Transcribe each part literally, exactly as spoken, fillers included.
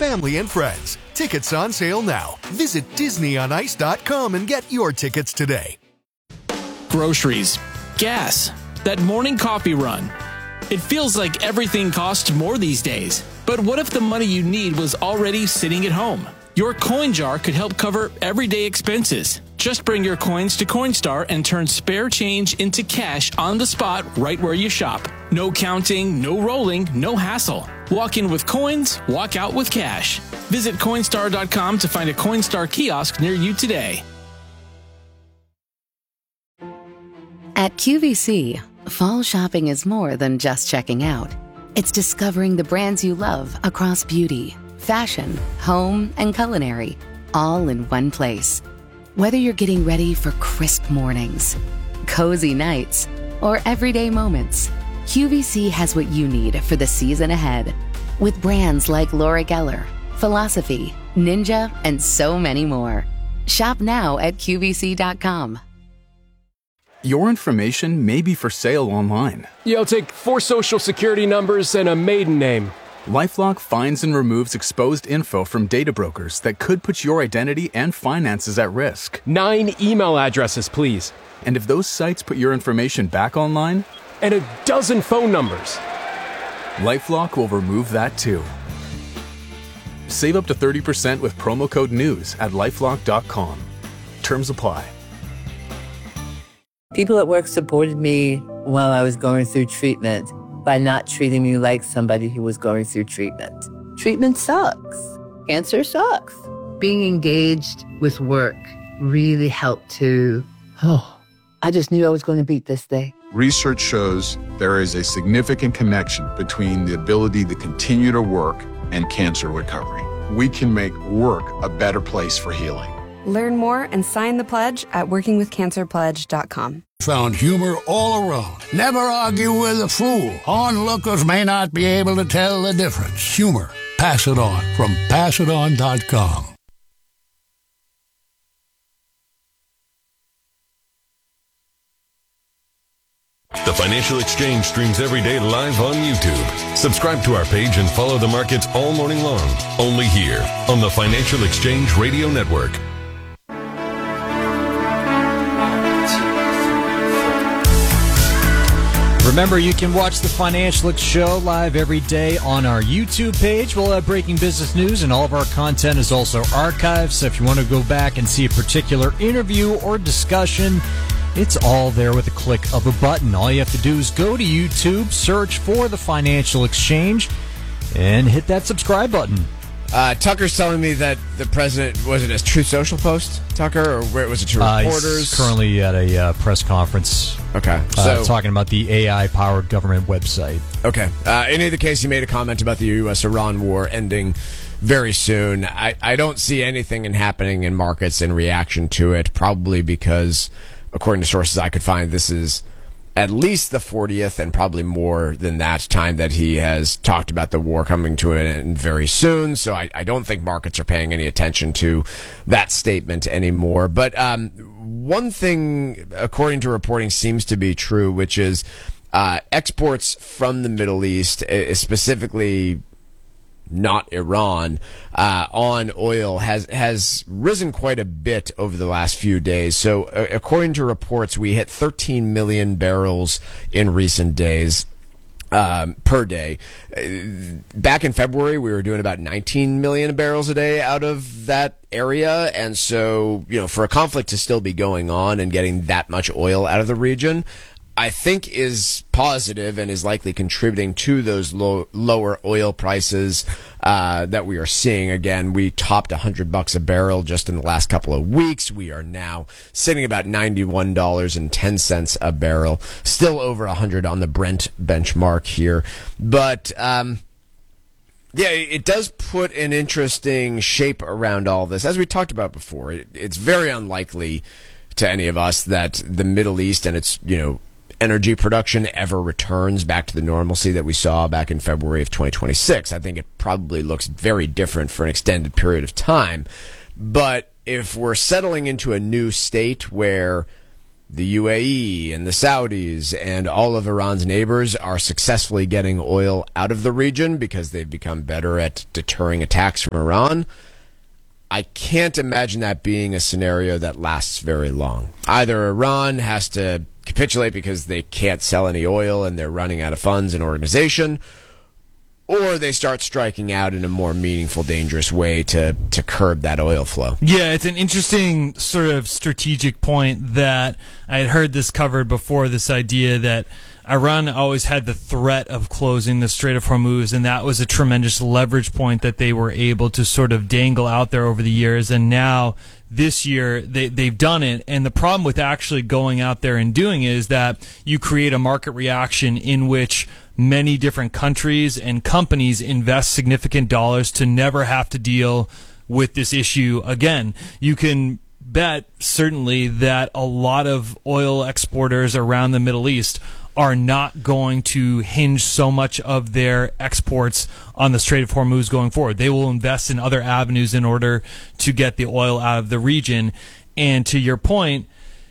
family and friends. Tickets on sale now. Visit disney on ice dot com and get your tickets today. Groceries, gas, that morning coffee run. It feels like everything costs more these days. But what if the money you need was already sitting at home? Your coin jar could help cover everyday expenses. Just bring your coins to Coinstar and turn spare change into cash on the spot right where you shop. No counting, no rolling, no hassle. Walk in with coins, walk out with cash. Visit Coinstar dot com to find a Coinstar kiosk near you today. At Q V C, fall shopping is more than just checking out. It's discovering the brands you love across beauty, fashion, home, and culinary, all in one place. Whether you're getting ready for crisp mornings, cozy nights, or everyday moments, Q V C has what you need for the season ahead. With brands like Laura Geller, Philosophy, Ninja, and so many more. Shop now at Q V C dot com. Your information may be for sale online. Yeah, I'll take four social security numbers and a maiden name. LifeLock finds and removes exposed info from data brokers that could put your identity and finances at risk. Nine email addresses, please. And if those sites put your information back online? And a dozen phone numbers. LifeLock will remove that too. Save up to thirty percent with promo code NEWS at lifelock dot com. Terms apply. People at work supported me while I was going through treatment by not treating me like somebody who was going through treatment. Treatment sucks. Cancer sucks. Being engaged with work really helped to, oh, I just knew I was going to beat this thing. Research shows there is a significant connection between the ability to continue to work and cancer recovery. We can make work a better place for healing. Learn more and sign the pledge at working with cancer pledge dot com. Found humor all around. Never argue with a fool. Onlookers may not be able to tell the difference. Humor. Pass it on from pass it on dot com. The Financial Exchange streams every day live on YouTube. Subscribe to our page and follow the markets all morning long. Only here on the Financial Exchange Radio Network. Remember, you can watch the Financial X Show live every day on our YouTube page. We'll have breaking business news, and all of our content is also archived. So if you want to go back and see a particular interview or discussion, it's all there with a click of a button. All you have to do is go to YouTube, search for the Financial Exchange, and hit that subscribe button. Uh, Tucker's telling me that the president, was it a Truth Social post, Tucker, or where was it to reporters? Uh, he's currently at a uh, press conference. Okay. So, uh, so talking about the A I-powered government website. Okay. Uh, in either case, he made a comment about the U S Iran war ending very soon. I, I don't see anything in happening in markets in reaction to it, probably because, according to sources I could find, this is at least the fortieth and probably more than that time that he has talked about the war coming to an end very soon. So I, I don't think markets are paying any attention to that statement anymore. But um, one thing, according to reporting, seems to be true, which is uh, exports from the Middle East, uh, specifically not Iran, uh, on oil has has risen quite a bit over the last few days. So uh, according to reports, we hit thirteen million barrels in recent days. Um, per day. Uh, back in February, we were doing about nineteen million barrels a day out of that area. And so, you know, for a conflict to still be going on and getting that much oil out of the region, I think is positive and is likely contributing to those low, lower oil prices uh, that we are seeing. Again, we topped one hundred bucks a barrel just in the last couple of weeks. We are now sitting about ninety-one dollars and ten cents a barrel, still over one hundred on the Brent benchmark here. But um, yeah, it does put an interesting shape around all this. As we talked about before, it, it's very unlikely to any of us that the Middle East and its, you know, energy production ever returns back to the normalcy that we saw back in February of twenty twenty-six. I think it probably looks very different for an extended period of time. But if we're settling into a new state where the U A E and the Saudis and all of Iran's neighbors are successfully getting oil out of the region because they've become better at deterring attacks from Iran, I can't imagine that being a scenario that lasts very long. Either Iran has to capitulate because they can't sell any oil and they're running out of funds and organization, or they start striking out in a more meaningful, dangerous way to, to curb that oil flow. Yeah, it's an interesting sort of strategic point that I had heard this covered before, this idea that Iran always had the threat of closing the Strait of Hormuz, and that was a tremendous leverage point that they were able to sort of dangle out there over the years. And now this year they, they've done it. And the problem with actually going out there and doing it is that you create a market reaction in which many different countries and companies invest significant dollars to never have to deal with this issue again. You can bet certainly that a lot of oil exporters around the Middle East are not going to hinge so much of their exports on the Strait of Hormuz going forward. They will invest in other avenues in order to get the oil out of the region. And to your point,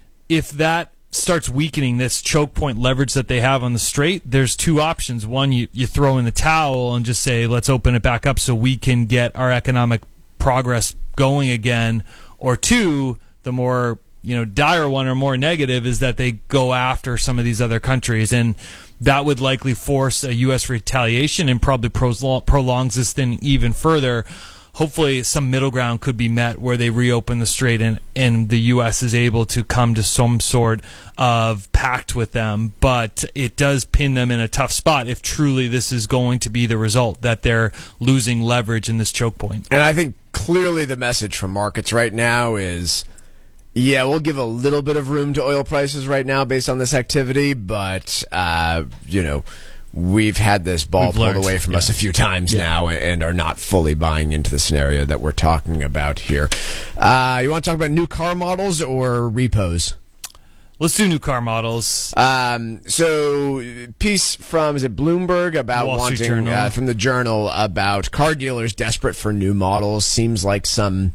if that starts weakening this choke point leverage that they have on the Strait, there's two options. One, you, you throw in the towel and just say, let's open it back up so we can get our economic progress going again. Or two, the more you know, dire one or more negative is that they go after some of these other countries, and that would likely force a U S retaliation and probably prolongs this thing even further. Hopefully some middle ground could be met where they reopen the Strait and, and the U S is able to come to some sort of pact with them. But it does pin them in a tough spot if truly this is going to be the result, that they're losing leverage in this choke point. And I think clearly the message from markets right now is, yeah, we'll give a little bit of room to oil prices right now based on this activity, but, uh, you know, we've had this ball We've pulled learned. away from Yeah. us a few times Yeah. now and are not fully buying into the scenario that we're talking about here. Uh, you want to talk about new car models or repos? Let's do new car models. Um, so, piece from, is it Bloomberg about Wall Street wanting, Journal. uh, from the Journal about car dealers desperate for new models. Seems like some,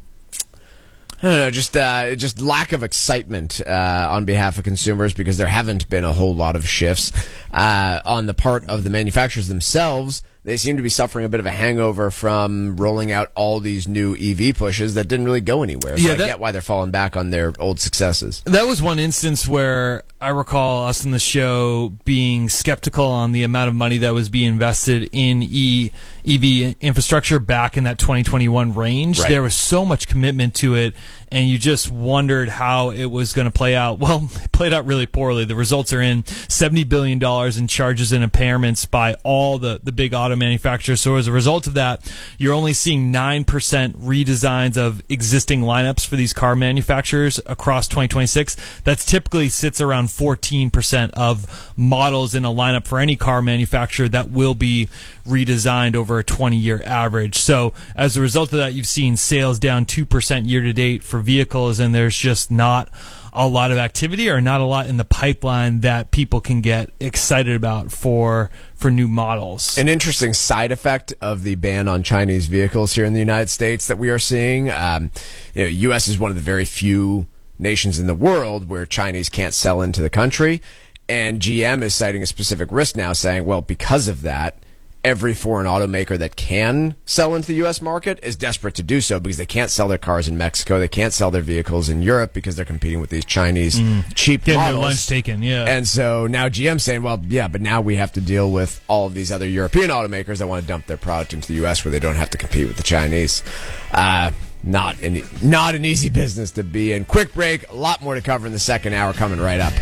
I don't know, just uh, just lack of excitement uh, on behalf of consumers because there haven't been a whole lot of shifts uh, on the part of the manufacturers themselves. They seem to be suffering a bit of a hangover from rolling out all these new E V pushes that didn't really go anywhere. So Yeah, I that- get why they're falling back on their old successes. That was one instance where I recall us in the show being skeptical on the amount of money that was being invested in e, EV infrastructure back in that twenty twenty-one range. Right. There was so much commitment to it, and you just wondered how it was going to play out. Well, it played out really poorly. The results are in seventy billion dollars in charges and impairments by all the, the big auto manufacturers. So as a result of that, you're only seeing nine percent redesigns of existing lineups for these car manufacturers across twenty twenty-six. That's typically sits around fourteen percent of models in a lineup for any car manufacturer that will be redesigned over a twenty-year average. So as a result of that, you've seen sales down two percent year to date for vehicles, and there's just not a lot of activity or not a lot in the pipeline that people can get excited about for for new models. An interesting side effect of the ban on Chinese vehicles here in the United States that we are seeing, um, you know, U S is one of the very few nations in the world where Chinese can't sell into the country, and G M is citing a specific risk now, saying, well, because of that, every foreign automaker that can sell into the U S market is desperate to do so because they can't sell their cars in Mexico. They can't sell their vehicles in Europe because they're competing with these Chinese Mm. cheap Getting their models. lunch taken, yeah. And so now G M's saying, well, yeah, but now we have to deal with all of these other European automakers that want to dump their product into the U S where they don't have to compete with the Chinese. Uh, not an, not an easy business to be in. Quick break. A lot more to cover in the second hour coming right up.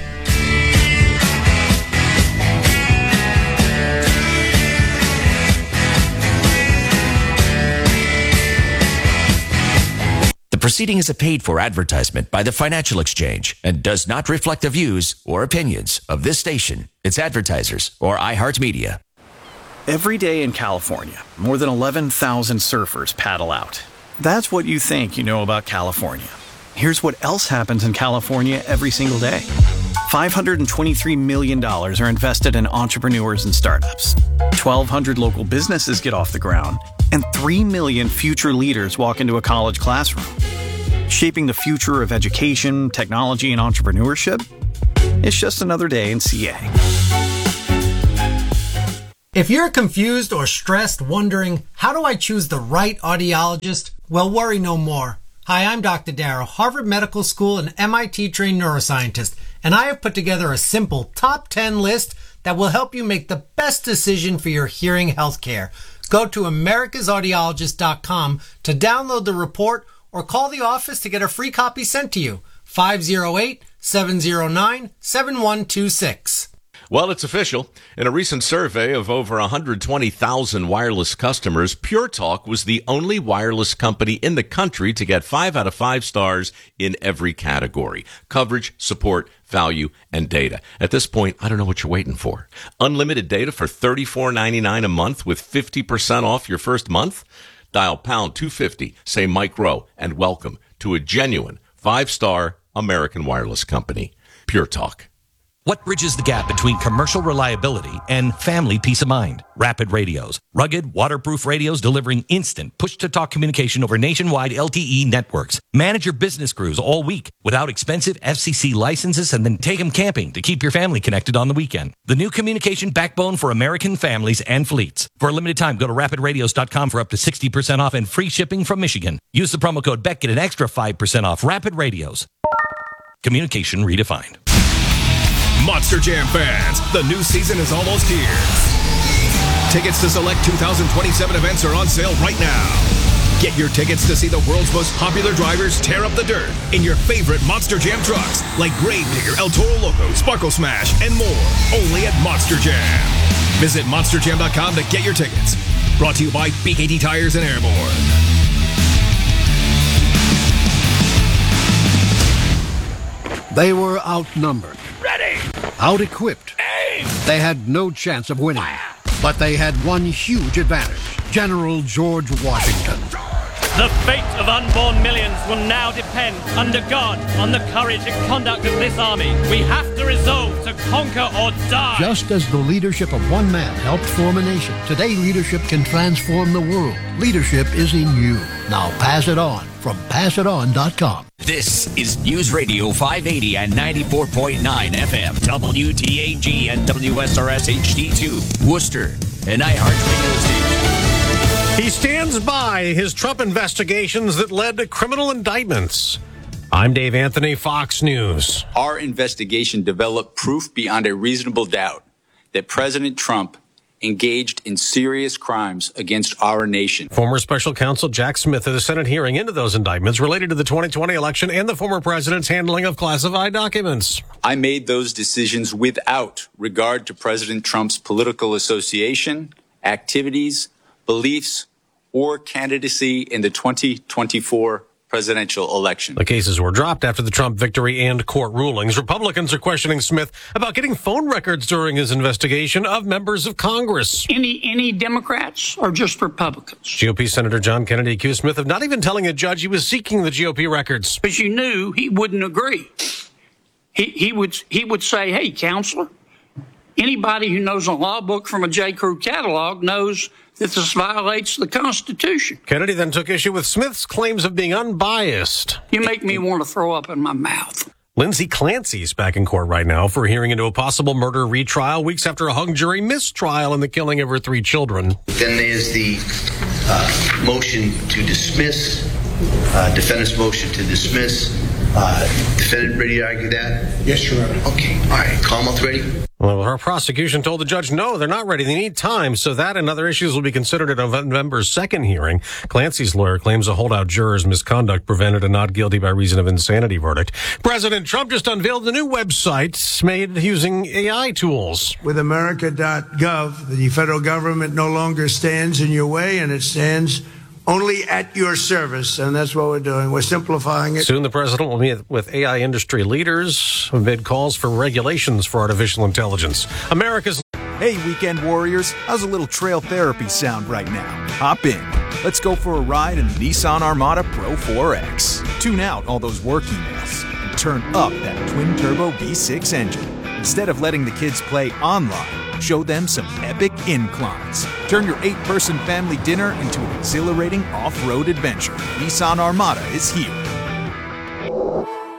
The proceeding is a paid-for advertisement by the Financial Exchange and does not reflect the views or opinions of this station, its advertisers, or iHeartMedia. Every day in California, more than eleven thousand surfers paddle out. That's what you think you know about California. Here's what else happens in California every single day. five hundred twenty-three million dollars are invested in entrepreneurs and startups. twelve hundred local businesses get off the ground, and three million future leaders walk into a college classroom. Shaping the future of education, technology, and entrepreneurship? It's just another day in C A. If you're confused or stressed, wondering, how do I choose the right audiologist? Well, worry no more. Hi, I'm Doctor Darrow, Harvard Medical School and M I T-trained neuroscientist, and I have put together a simple top ten list that will help you make the best decision for your hearing health care. Go to americas audiologist dot com to download the report or call the office to get a free copy sent to you. five oh eight, seven oh nine, seven one two six. Well, it's official. In a recent survey of over one hundred twenty thousand wireless customers, Pure Talk was the only wireless company in the country to get five out of five stars in every category: coverage, support, value, and data. At this point, I don't know what you're waiting for. Unlimited data for thirty-four ninety-nine a month with fifty percent off your first month? Dial pound two fifty, say Mike Rowe, and welcome to a genuine five-star American wireless company. Pure Talk. What bridges the gap between commercial reliability and family peace of mind? Rapid Radios. Rugged, waterproof radios delivering instant push-to-talk communication over nationwide L T E networks. Manage your business crews all week without expensive F C C licenses, and then take them camping to keep your family connected on the weekend. The new communication backbone for American families and fleets. For a limited time, go to rapid radios dot com for up to sixty percent off and free shipping from Michigan. Use the promo code B E C K, get an extra five percent off. Rapid Radios. Communication redefined. Monster Jam fans, the new season is almost here. Tickets to select two thousand twenty-seven events are on sale right now. Get your tickets to see the world's most popular drivers tear up the dirt in your favorite Monster Jam trucks, like Gravedigger, El Toro Loco, Sparkle Smash, and more. Only at Monster Jam. Visit monster jam dot com to get your tickets. Brought to you by B K T Tires and Airborne. They were outnumbered. Ready! Out-equipped. Aim! They had no chance of winning. But they had one huge advantage. General George Washington. The fate of unborn millions will now depend, under God, on the courage and conduct of this army. We have to resolve to conquer or die. Just as the leadership of one man helped form a nation, today leadership can transform the world. Leadership is in you. Now pass it on from pass it on dot com. This is News Radio five eighty and ninety-four point nine F M, W T A G and W S R S H D two, Worcester, and iHeartRadio station. He stands by his Trump investigations that led to criminal indictments. I'm Dave Anthony, Fox News. Our investigation developed proof beyond a reasonable doubt that President Trump engaged in serious crimes against our nation. Former special counsel Jack Smith at a Senate hearing into those indictments related to the twenty twenty election and the former president's handling of classified documents. I made those decisions without regard to President Trump's political association, activities, beliefs, or candidacy in the twenty twenty-four presidential election. The cases were dropped after the Trump victory and court rulings. Republicans are questioning Smith about getting phone records during his investigation of members of Congress. Any any Democrats or just Republicans? G O P Senator John Kennedy accused Smith of not even telling a judge he was seeking the G O P records. Because you knew he wouldn't agree. He he would he would say, "Hey, counselor, anybody who knows a law book from a J. Crew catalog knows that this violates the Constitution." Kennedy then took issue with Smith's claims of being unbiased. You make me want to throw up in my mouth. Lindsay Clancy's back in court right now for hearing into a possible murder retrial weeks after a hung jury mistrial in the killing of her three children. Then there's the uh, motion to dismiss, uh, defendant's motion to dismiss. Uh, defendant ready to argue that? Yes, Your Honor. Okay, all right. Commonwealth ready? Well, her prosecution told the judge, no, they're not ready. They need time. So that and other issues will be considered at November's second hearing. Clancy's lawyer claims a holdout juror's misconduct prevented a not guilty by reason of insanity verdict. President Trump just unveiled a new website made using A I tools. With America dot gov, the federal government no longer stands in your way, and it stands only at your service, and that's what we're doing. We're simplifying it. Soon the president will meet with A I industry leaders amid calls for regulations for artificial intelligence. America's... Hey, weekend warriors, how's a little trail therapy sound right now? Hop in. Let's go for a ride in the Nissan Armada Pro four X. Tune out all those work emails and turn up that twin-turbo V six engine. Instead of letting the kids play online, show them some epic inclines. Turn your eight-person family dinner into an exhilarating off-road adventure. Nissan Armada is here.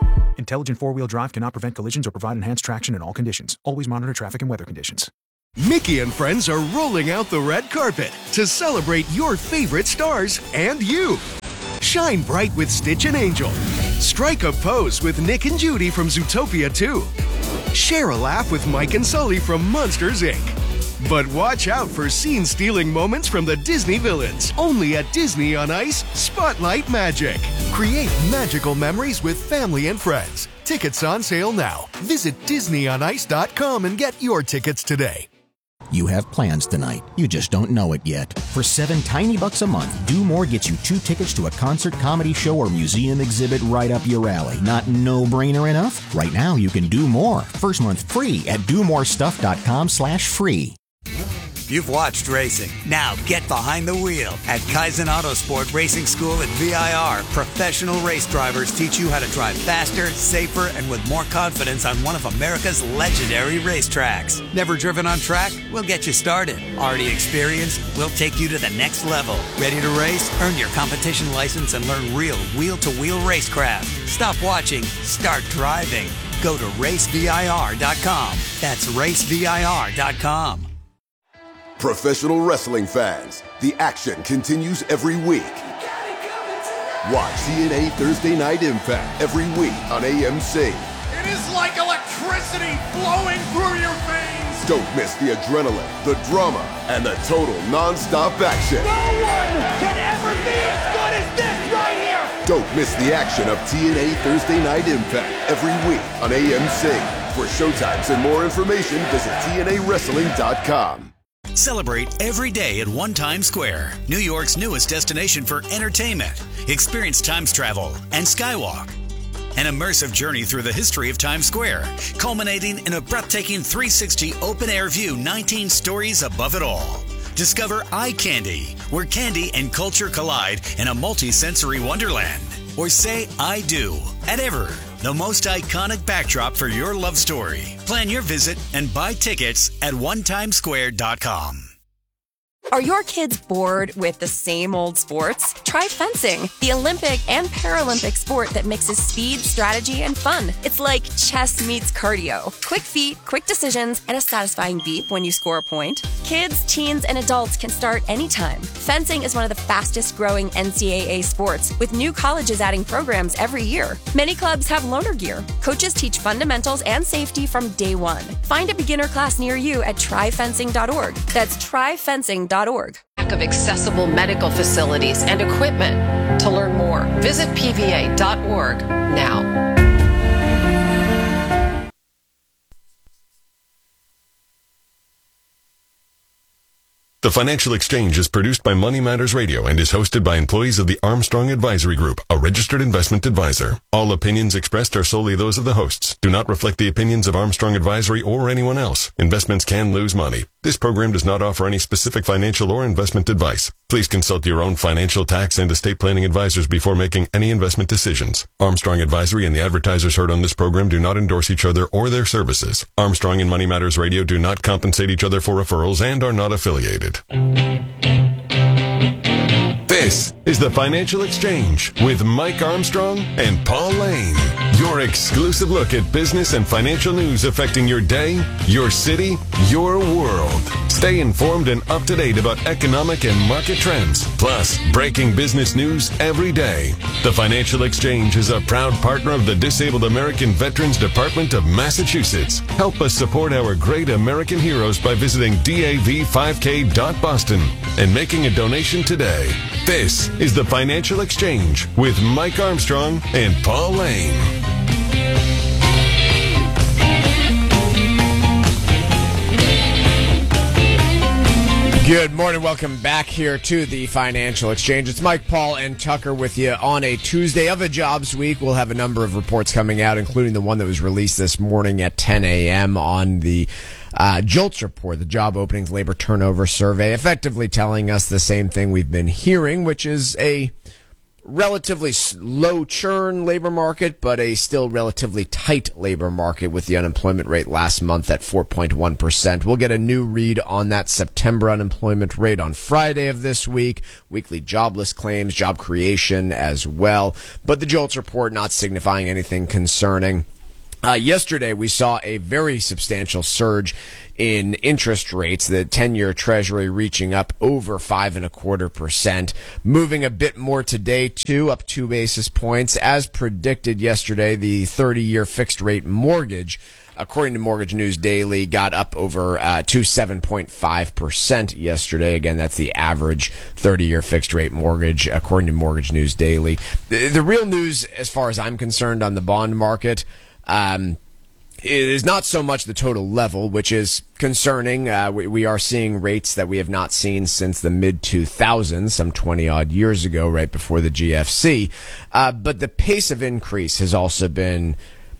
Intelligent four-wheel drive cannot prevent collisions or provide enhanced traction in all conditions. Always monitor traffic and weather conditions. Mickey and friends are rolling out the red carpet to celebrate your favorite stars and you. Shine bright with Stitch and Angel. Strike a pose with Nick and Judy from Zootopia two. Share a laugh with Mike and Sully from Monsters, Incorporated. But watch out for scene-stealing moments from the Disney villains. Only at Disney on Ice, Spotlight Magic. Create magical memories with family and friends. Tickets on sale now. Visit disney on ice dot com and get your tickets today. You have plans tonight. You just don't know it yet. For seven tiny bucks a month, Do More gets you two tickets to a concert, comedy show, or museum exhibit right up your alley. Not no-brainer enough? Right now, you can do more. First month free at do more stuff dot com slash free. You've watched racing. Now get behind the wheel. At Kaizen Autosport Racing School at V I R, professional race drivers teach you how to drive faster, safer, and with more confidence on one of America's legendary racetracks. Never driven on track? We'll get you started. Already experienced? We'll take you to the next level. Ready to race? Earn your competition license and learn real wheel-to-wheel racecraft. Stop watching. Start driving. Go to race V I R dot com. That's race V I R dot com. Professional wrestling fans, the action continues every week. Watch T N A Thursday Night Impact every week on A M C. It is like electricity flowing through your veins. Don't miss the adrenaline, the drama, and the total non-stop action. No one can ever be as good as this right here. Don't miss the action of T N A Thursday Night Impact every week on A M C. For showtimes and more information, visit T N A wrestling dot com. Celebrate every day at One Times Square, New York's newest destination for entertainment. Experience Times travel and Skywalk. An immersive journey through the history of Times Square, culminating in a breathtaking three sixty open-air view, nineteen stories above it all. Discover Eye Candy, where candy and culture collide in a multi-sensory wonderland. Or say I do at Ever, the most iconic backdrop for your love story. Plan your visit and buy tickets at one times square dot com. Are your kids bored with the same old sports? Try fencing, the Olympic and Paralympic sport that mixes speed, strategy, and fun. It's like chess meets cardio. Quick feet, quick decisions, and a satisfying beep when you score a point. Kids, teens, and adults can start anytime. Fencing is one of the fastest growing N C double A sports, with new colleges adding programs every year. Many clubs have loaner gear. Coaches teach fundamentals and safety from day one. Find a beginner class near you at try fencing dot org. That's try fencing dot org. Lack of accessible medical facilities and equipment. To learn more, visit P V A dot org now. The Financial Exchange is produced by Money Matters Radio and is hosted by employees of the Armstrong Advisory Group, a registered investment advisor. All opinions expressed are solely those of the hosts. Do not reflect the opinions of Armstrong Advisory or anyone else. Investments can lose money. This program does not offer any specific financial or investment advice. Please consult your own financial, tax, and estate planning advisors before making any investment decisions. Armstrong Advisory and the advertisers heard on this program do not endorse each other or their services. Armstrong and Money Matters Radio do not compensate each other for referrals and are not affiliated. This is the Financial Exchange with Mike Armstrong and Paul Lane. Your exclusive look at business and financial news affecting your day, your city, your world. Stay informed and up to date about economic and market trends, plus breaking business news every day. The Financial Exchange is a proud partner of the Disabled American Veterans Department of Massachusetts. Help us support our great American heroes by visiting D A V five K dot boston and making a donation today. This is the Financial Exchange with Mike Armstrong and Paul Lane. Good morning. Welcome back here to the Financial Exchange. It's Mike, Paul, and Tucker with you on a Tuesday of a jobs week. We'll have a number of reports coming out, including the one that was released this morning at ten a.m. on the uh, JOLTS report, the Job Openings Labor Turnover Survey, effectively telling us the same thing we've been hearing, which is a relatively low churn labor market, but a still relatively tight labor market with the unemployment rate last month at four point one percent. We'll get a new read on that September unemployment rate on Friday of this week. Weekly jobless claims, job creation as well. But the JOLTS report not signifying anything concerning. Uh, yesterday, we saw a very substantial surge in interest rates, the ten-year Treasury reaching up over five and a quarter percent, moving a bit more today, too, up two basis points. As predicted yesterday, the thirty-year fixed-rate mortgage, according to Mortgage News Daily, got up over uh, to seven point five percent yesterday. Again, that's the average thirty-year fixed-rate mortgage, according to Mortgage News Daily. The, the real news, as far as I'm concerned, on the bond market, Um, it is not so much the total level, which is concerning. Uh, we, we are seeing rates that we have not seen since the mid two thousands, some twenty odd years ago, right before the G F C. Uh, but the pace of increase has also been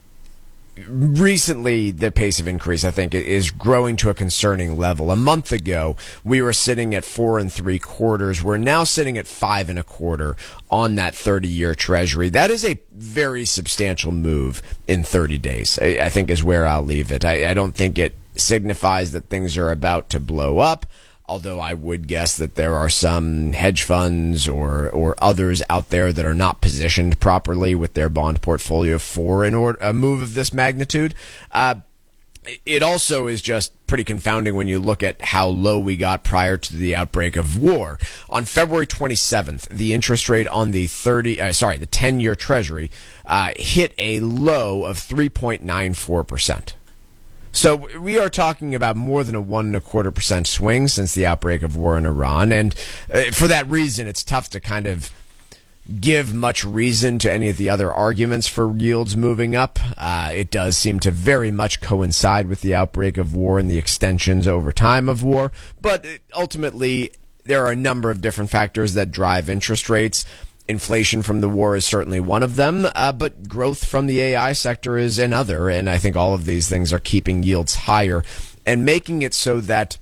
recently, the pace of increase, I think, is growing to a concerning level. A month ago, we were sitting at four and three quarters. We're now sitting at five and a quarter on that thirty-year Treasury. That is a very substantial move in thirty days, I, I think is where I'll leave it. I, I don't think it signifies that things are about to blow up, although I would guess that there are some hedge funds or or others out there that are not positioned properly with their bond portfolio for an or, a move of this magnitude. Uh, it also is just pretty confounding when you look at how low we got prior to the outbreak of war. On February twenty-seventh, the interest rate on the thirty, uh, sorry, the ten-year Treasury uh, hit a low of three point nine four percent. So we are talking about more than a one and a quarter percent swing since the outbreak of war in Iran. And uh, for that reason, it's tough to kind of give much reason to any of the other arguments for yields moving up. Uh, it does seem to very much coincide with the outbreak of war and the extensions over time of war. But ultimately, there are a number of different factors that drive interest rates. Inflation from the war is certainly one of them, uh, but growth from the A I sector is another. And I think all of these things are keeping yields higher and making it so that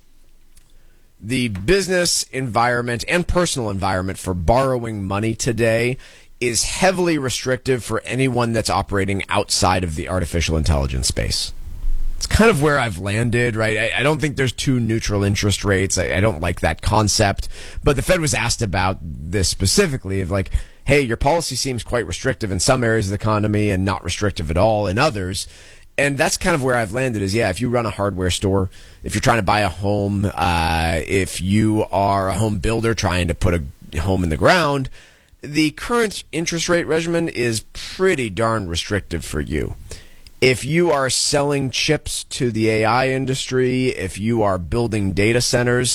the business environment and personal environment for borrowing money today is heavily restrictive for anyone that's operating outside of the artificial intelligence space. It's kind of where I've landed, right? I, I don't think there's two neutral interest rates. I, I don't like that concept. But the Fed was asked about this specifically of like, hey, your policy seems quite restrictive in some areas of the economy and not restrictive at all in others. And that's kind of where I've landed is, yeah, if you run a hardware store, if you're trying to buy a home, uh, if you are a home builder trying to put a home in the ground, the current interest rate regimen is pretty darn restrictive for you. If you are selling chips to the A I industry, if you are building data centers,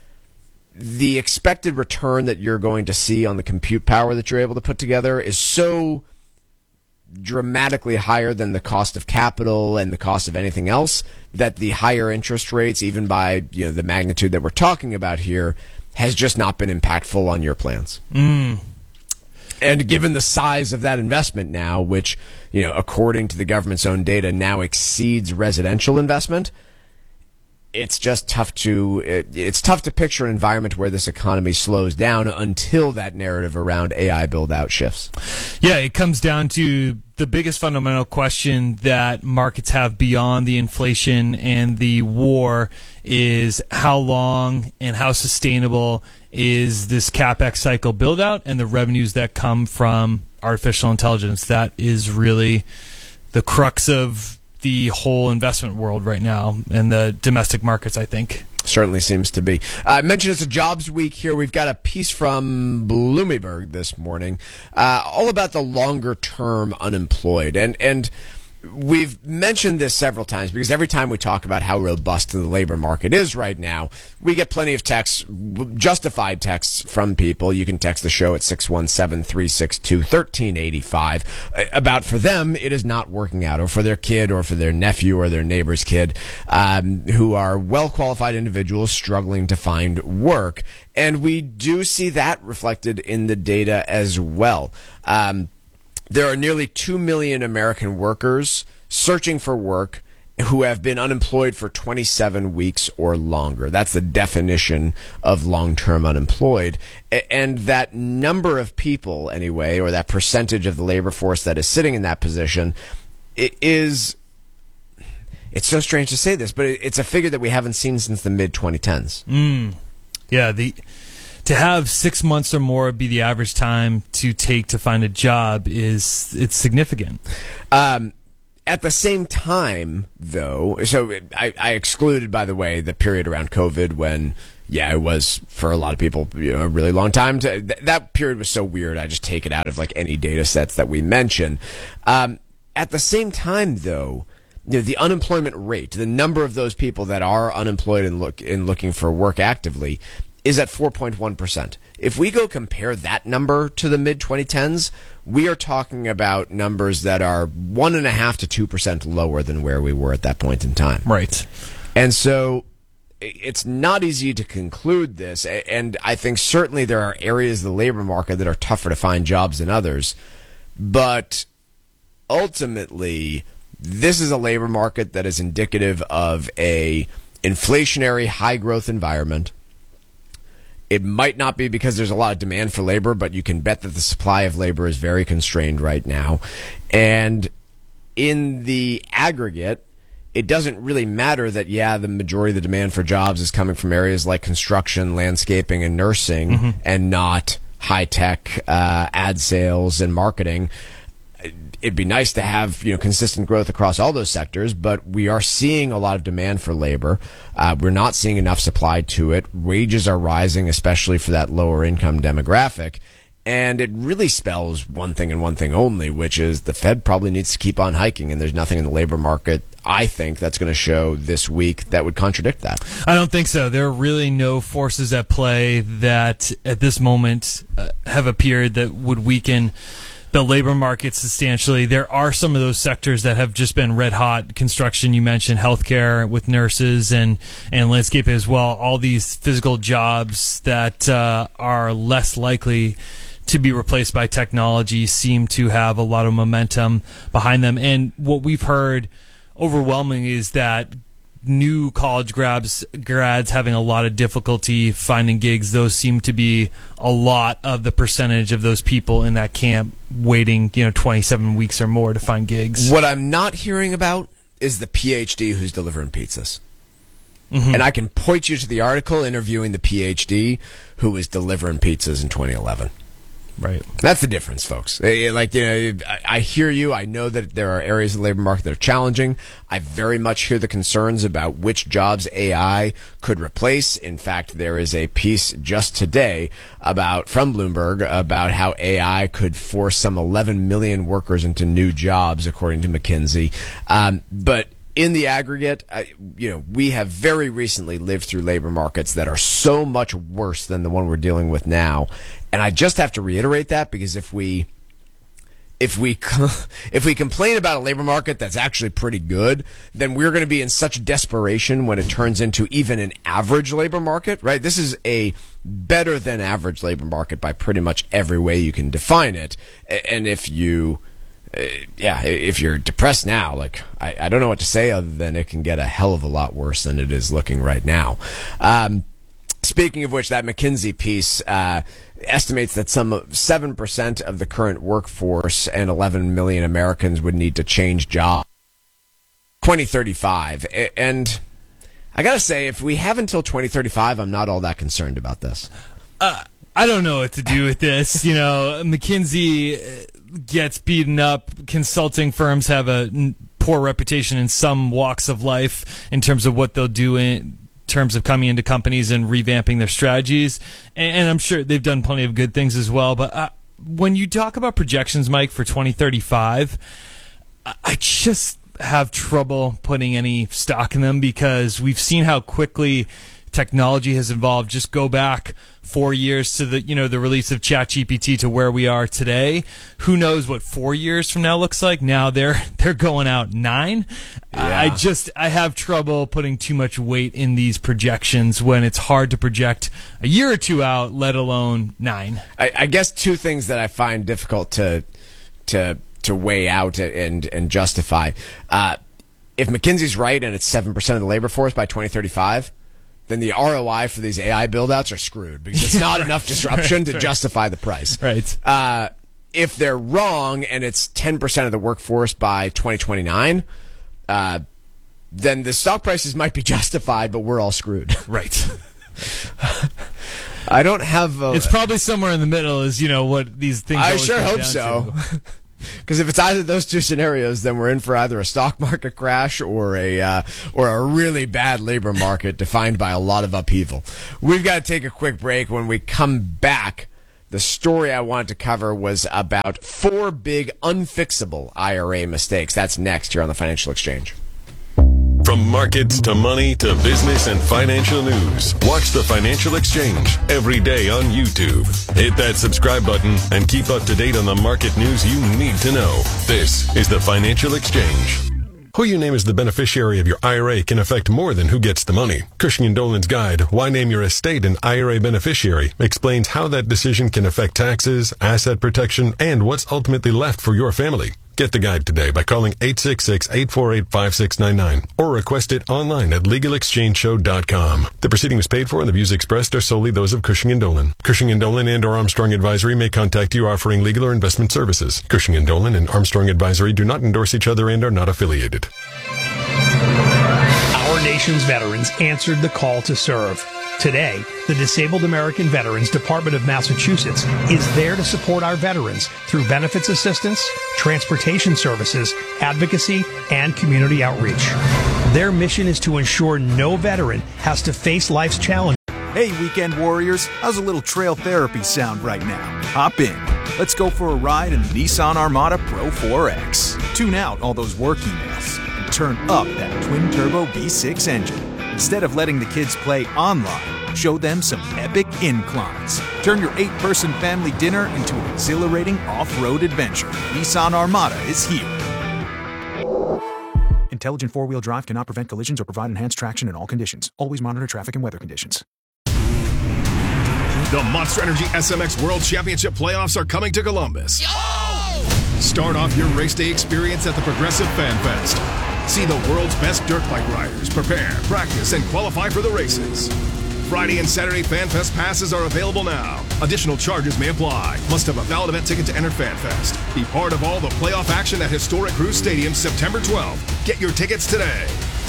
the expected return that you're going to see on the compute power that you're able to put together is so dramatically higher than the cost of capital and the cost of anything else that the higher interest rates, even by you know the magnitude that we're talking about here, has just not been impactful on your plans. Mm. And given the size of that investment now, which, you know, according to the government's own data, now exceeds residential investment, it's just tough to it, it's tough to picture an environment where this economy slows down until that narrative around A I build out shifts. Yeah, it comes down to the biggest fundamental question that markets have beyond the inflation and the war is how long and how sustainable is this CapEx cycle build out and the revenues that come from artificial intelligence. That is really the crux of the whole investment world right now and the domestic markets, I think. Certainly seems to be. I mentioned it's a jobs week here. We've got a piece from Bloomberg this morning uh, all about the longer term unemployed. And, and we've mentioned this several times because every time we talk about how robust the labor market is right now, we get plenty of texts, justified texts from people. You can text the show at six one seven, three six two, one three eight five about for them it is not working out, or for their kid or for their nephew or their neighbor's kid um, who are well-qualified individuals struggling to find work. And we do see that reflected in the data as well. Um, There are nearly two million American workers searching for work who have been unemployed for twenty-seven weeks or longer. That's the definition of long-term unemployed. And that number of people, anyway, or that percentage of the labor force that is sitting in that position, it is, it's so strange to say this, but it's a figure that we haven't seen since the mid twenty tens. Mm. Yeah, the to have six months or more be the average time to take to find a job is, it's significant. Um, At the same time, though, so I, I excluded, by the way, the period around COVID when, yeah, it was, for a lot of people, you know, a really long time. To, th- that period was so weird, I just take it out of, like, any data sets that we mention. Um, at the same time, though, you know, the unemployment rate, the number of those people that are unemployed and, look, and looking for work actively, is at four point one percent. If we go compare that number to the mid twenty tens, we are talking about numbers that are one point five to two percent lower than where we were at that point in time. Right. And so it's not easy to conclude this, and I think certainly there are areas of the labor market that are tougher to find jobs than others, but ultimately this is a labor market that is indicative of a inflationary high-growth environment. It might not be because there's a lot of demand for labor, but you can bet that the supply of labor is very constrained right now. And in the aggregate, it doesn't really matter that, yeah, the majority of the demand for jobs is coming from areas like construction, landscaping, and nursing, mm-hmm. and not high-tech uh, ad sales and marketing. It'd be nice to have, you know, consistent growth across all those sectors, but we are seeing a lot of demand for labor. Uh, we're not seeing enough supply to it. Wages are rising, especially for that lower income demographic. And it really spells one thing and one thing only, which is the Fed probably needs to keep on hiking, and there's nothing in the labor market, I think, that's going to show this week that would contradict that. I don't think so. There are really no forces at play that at this moment uh, have appeared that would weaken the labor market substantially. There are some of those sectors that have just been red hot. Construction, you mentioned, healthcare with nurses and, and landscape as well. All these physical jobs that uh, are less likely to be replaced by technology seem to have a lot of momentum behind them. And what we've heard overwhelmingly is that new college grads grads having a lot of difficulty finding gigs. Those seem to be a lot of the percentage of those people in that camp waiting, you know, twenty-seven weeks or more to find gigs. What I'm not hearing about is the P H D who's delivering pizzas. Mm-hmm. And I can point you to the article interviewing the P H D who was delivering pizzas in twenty eleven. Right. That's the difference, folks. Like, you know, I hear you. I know that there are areas of the labor market that are challenging. I very much hear the concerns about which jobs A I could replace. In fact, there is a piece just today about from Bloomberg about how A I could force some eleven million workers into new jobs, according to McKinsey. Um, but in the aggregate, uh, you know, we have very recently lived through labor markets that are so much worse than the one we're dealing with now. And I just have to reiterate that, because if we if we if we complain about a labor market that's actually pretty good, then we're going to be in such desperation when it turns into even an average labor market, right? This is a better than average labor market by pretty much every way you can define it. And if you Uh, yeah, if you're depressed now, like, I, I don't know what to say other than it can get a hell of a lot worse than it is looking right now. Um, speaking of which, that McKinsey piece uh, estimates that some seven percent of the current workforce and eleven million Americans would need to change jobs twenty thirty-five. And I got to say, if we have until twenty thirty-five, I'm not all that concerned about this. Uh, I don't know what to do with this. You know, McKinsey gets beaten up. Consulting firms have a poor reputation in some walks of life in terms of what they'll do in terms of coming into companies and revamping their strategies. And I'm sure they've done plenty of good things as well. But uh, when you talk about projections, Mike, for twenty thirty-five, I just have trouble putting any stock in them, because we've seen how quickly technology has evolved. Just go back four years to the, you know, the release of ChatGPT to where we are today. Who knows what four years from now looks like? Now they're they're going out nine. Yeah. I just I have trouble putting too much weight in these projections when it's hard to project a year or two out, let alone nine. I, I guess two things that I find difficult to to to weigh out and and justify. Uh, if McKinsey's right and it's seven percent of the labor force by twenty thirty-five, then the R O I for these A I build-outs are screwed because it's not enough disruption right, to right. justify the price. Right. Uh, if they're wrong and it's ten percent of the workforce by twenty twenty-nine, uh, then the stock prices might be justified, but we're all screwed. Right. I don't have... A, it's probably somewhere in the middle is, you know, what these things I always sure come hope down so. to. Because if it's either of those two scenarios, then we're in for either a stock market crash or a uh, or a really bad labor market defined by a lot of upheaval. We've got to take a quick break. When we come back, the story I wanted to cover was about four big unfixable I R A mistakes. That's next here on the Financial Exchange. From markets to money to business and financial news, watch the Financial Exchange every day on YouTube. Hit that subscribe button and keep up to date on the market news you need to know. This is the Financial Exchange. Who you name as the beneficiary of your I R A can affect more than who gets the money. Cushing and Dolan's guide, Why Name Your Estate an I R A Beneficiary, explains how that decision can affect taxes, asset protection, and what's ultimately left for your family. Get the guide today by calling eight six six, eight four eight, five six nine nine or request it online at legal exchange show dot com. The proceeding was paid for and the views expressed are solely those of Cushing and Dolan. Cushing and Dolan and or Armstrong Advisory may contact you offering legal or investment services. Cushing and Dolan and Armstrong Advisory do not endorse each other and are not affiliated. Our nation's veterans answered the call to serve. Today, the Disabled American Veterans Department of Massachusetts is there to support our veterans through benefits assistance, transportation services, advocacy, and community outreach. Their mission is to ensure no veteran has to face life's challenges. Hey, weekend warriors, how's a little trail therapy sound right now? Hop in. Let's go for a ride in the Nissan Armada Pro four X. Tune out all those work emails and turn up that twin-turbo V six engine. Instead of letting the kids play online, show them some epic inclines. Turn your eight-person family dinner into an exhilarating off-road adventure. Nissan Armada is here. Intelligent four-wheel drive cannot prevent collisions or provide enhanced traction in all conditions. Always monitor traffic and weather conditions. The Monster Energy S M X World Championship playoffs are coming to Columbus. Start off your race day experience at the Progressive Fan Fest. See the world's best dirt bike riders prepare, practice, and qualify for the races. Friday and Saturday Fan Fest passes are available now. Additional charges may apply. Must have a valid event ticket to enter Fan Fest. Be part of all the playoff action at historic Cruise Stadium September twelfth. Get your tickets today.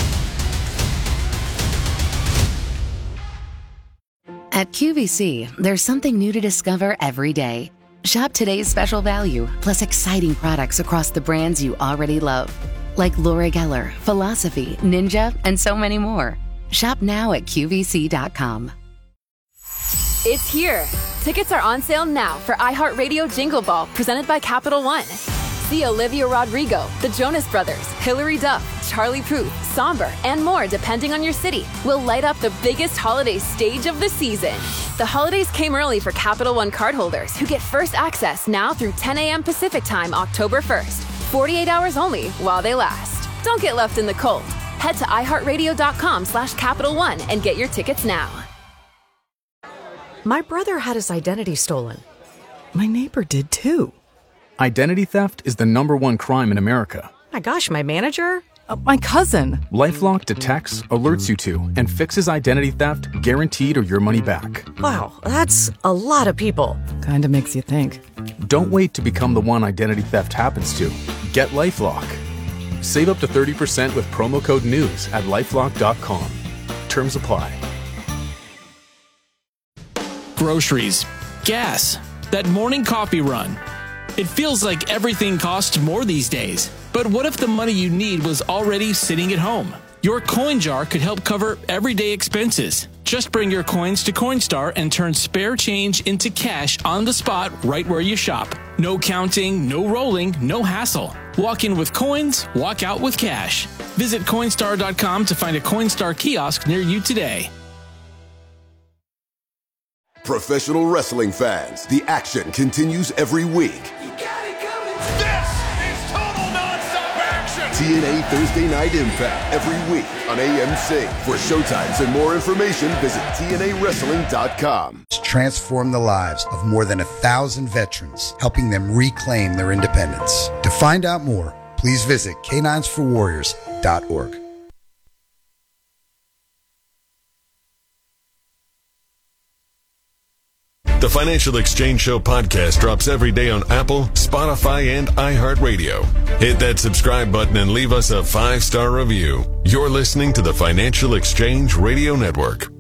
At Q V C, there's something new to discover every day. Shop today's special value, plus exciting products across the brands you already love. Like Laura Geller, Philosophy, Ninja, and so many more. Shop now at Q V C dot com. It's here. Tickets are on sale now for iHeartRadio Jingle Ball, presented by Capital One. See Olivia Rodrigo, the Jonas Brothers, Hilary Duff, Charlie Puth, Somber, and more depending on your city. Will light up the biggest holiday stage of the season. The holidays came early for Capital One cardholders who get first access now through ten a.m. Pacific Time, October first. forty-eight hours only while they last. Don't get left in the cold. Head to iHeartRadio.com slash Capital One and get your tickets now. My brother had his identity stolen. My neighbor did too. Identity theft is the number one crime in America. My gosh, my manager? Uh, my cousin. LifeLock detects, alerts you to, and fixes identity theft guaranteed or your money back. Wow, that's a lot of people. Kinda makes you think. Don't wait to become the one identity theft happens to. Get LifeLock. Save up to thirty percent with promo code NEWS at lifelock dot com. Terms apply. Groceries, gas, that morning coffee run. It feels like everything costs more these days. But what if the money you need was already sitting at home? Your coin jar could help cover everyday expenses. Just bring your coins to Coinstar and turn spare change into cash on the spot right where you shop. No counting, no rolling, no hassle. Walk in with coins, walk out with cash. Visit Coinstar dot com to find a Coinstar kiosk near you today. Professional wrestling fans, the action continues every week. This is total nonstop action. T N A Thursday Night Impact every week on A M C. For showtimes and more information, visit T N A wrestling dot com. Transform the lives of more than a thousand veterans, helping them reclaim their independence. To find out more, please visit canines for warriors dot org. The Financial Exchange Show podcast drops every day on Apple, Spotify, and iHeartRadio. Hit that subscribe button and leave us a five-star review. You're listening to the Financial Exchange Radio Network.